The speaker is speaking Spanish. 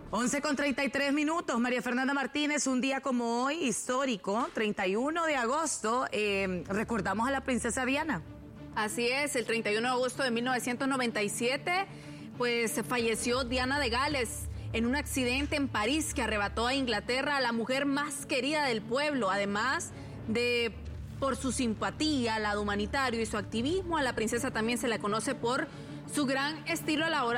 11:33. María Fernanda Martínez, un día como hoy, histórico, 31 de agosto, recordamos a la princesa Diana. Así es, el 31 de agosto de 1997, pues falleció Diana de Gales en un accidente en París que arrebató a Inglaterra a la mujer más querida del pueblo, además de por su simpatía al lado humanitario y su activismo. A la princesa también se la conoce por su gran estilo a la hora